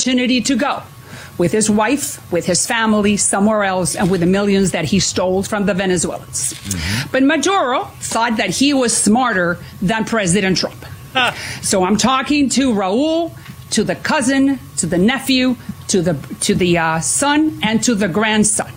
opportunity to go with his wife, with his family, somewhere else, and with the millions that he stole from the Venezuelans. But Maduro thought that he was smarter than President Trump. So I'm talking to Raul, to the cousin, to the nephew, to the son, and to the grandson.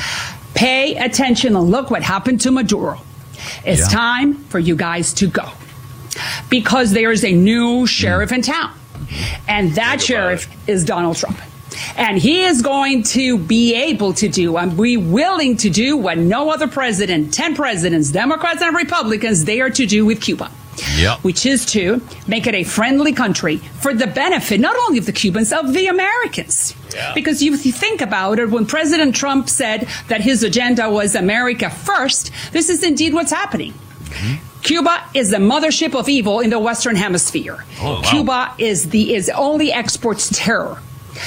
Pay attention and look what happened to Maduro. It's time for you guys to go, because there is a new sheriff in town, and that sheriff is Donald Trump. And he is going to be able to do and be willing to do what no other president, 10 presidents, Democrats and Republicans, dare to do with Cuba. Which is to make it a friendly country for the benefit not only of the Cubans, of the Americans. Because if you think about it, when President Trump said that his agenda was America first, this is indeed what's happening. Cuba is the mothership of evil in the Western Hemisphere. Cuba is only exports terror.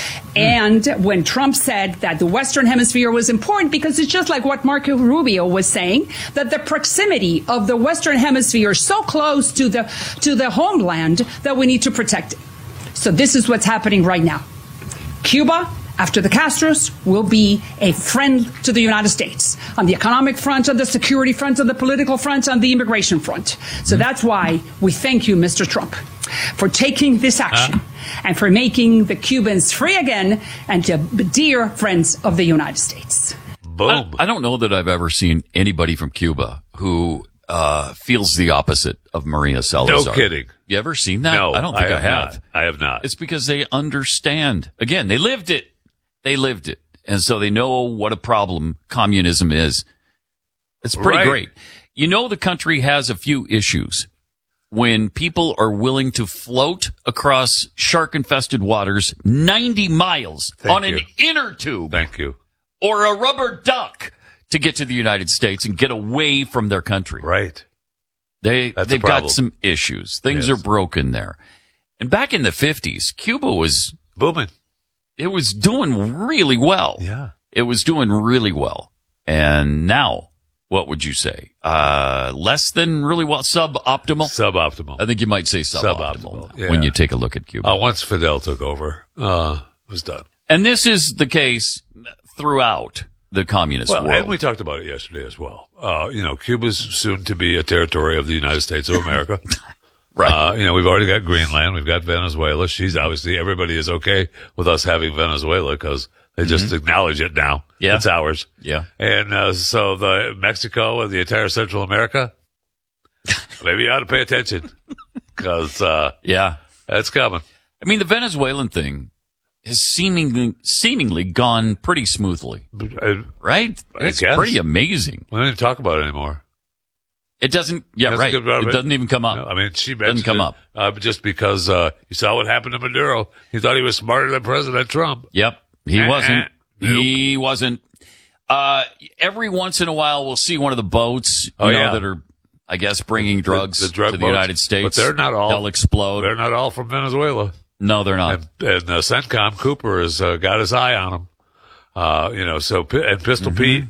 And when Trump said that the Western Hemisphere was important, because it's just like what Marco Rubio was saying, that the proximity of the Western Hemisphere is so close to the homeland that we need to protect it. So this is what's happening right now. Cuba, after the Castros, will be a friend to the United States on the economic front, on the security front, on the political front, on the immigration front. So that's why we thank you, Mr. Trump, for taking this action and for making the Cubans free again and to dear friends of the United States. Boom. I don't know that I've ever seen anybody from Cuba who feels the opposite of Maria Salazar. No kidding. You ever seen that? No, I don't think I have. Not. I have not. It's because they understand. Again, they lived it. They lived it. And so they know what a problem communism is. It's pretty great. You know, the country has a few issues. When people are willing to float across shark-infested waters 90 miles on an inner tube. Thank you. Or a rubber duck to get to the United States and get away from their country. Right. They've got some issues. Things are broken there. And back in the 50s, Cuba was booming. It was doing really well. Yeah. It was doing really well. And now, what would you say? Less than really well? Suboptimal? Suboptimal. I think you might say suboptimal when you take a look at Cuba. Once Fidel took over, it was done. And this is the case throughout the communist world. And we talked about it yesterday as well. Cuba's soon to be a territory of the United States of America. Right. We've already got Greenland. We've got Venezuela. She's obviously, everybody is okay with us having Venezuela because they just acknowledge it now. Yeah. It's ours. Yeah. And so the Mexico and the entire Central America, maybe you ought to pay attention because, that's coming. I mean, the Venezuelan thing has seemingly gone pretty smoothly. Right? It's pretty amazing. We don't even talk about it anymore. It doesn't, it doesn't even come up. No, I mean, she doesn't come up. Just because, you saw what happened to Maduro. He thought he was smarter than President Trump. Yep. He wasn't. He wasn't. Every once in a while, we'll see one of the boats, that are, I guess, bringing drugs to the United States. But they're not all. They'll explode. They're not all from Venezuela. No, they're not. And CENTCOM Cooper has got his eye on them. And Pistol Pete,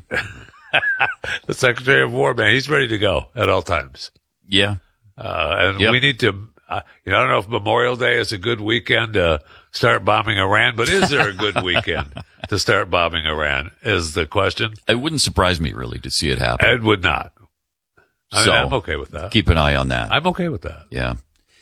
the Secretary of War, man, he's ready to go at all times. Yeah. We need to, I don't know if Memorial Day is a good weekend to start bombing Iran, but is there a good weekend to start bombing Iran is the question. It wouldn't surprise me really to see it happen. It would not. I'm okay with that. Keep an eye on that. I'm okay with that. Yeah.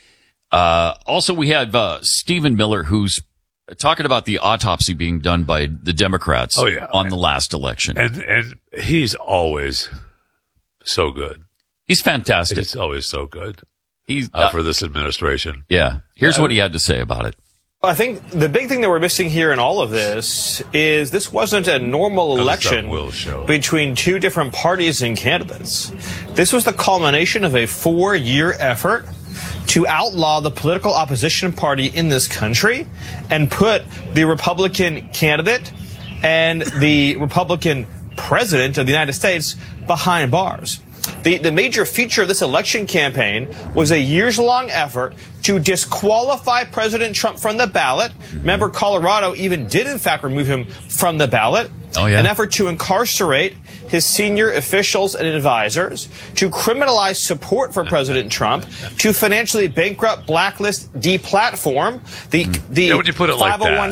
Also, we have Stephen Miller, who's talking about the autopsy being done by the Democrats on the last election. And he's always so good. He's fantastic. He's always so good. He's for this administration. Yeah. Here's what he had to say about it. I think the big thing that we're missing here in all of this is this wasn't a normal election between two different parties and candidates. This was the culmination of a 4-year effort to outlaw the political opposition party in this country and put the Republican candidate and the Republican president of the United States behind bars. The major feature of this election campaign was a years-long effort to disqualify President Trump from the ballot. Remember, Colorado even did, in fact, remove him from the ballot. Oh, yeah. An effort to incarcerate his senior officials and advisors, to criminalize support for President Trump, to financially bankrupt, blacklist, deplatform the when you put it like that.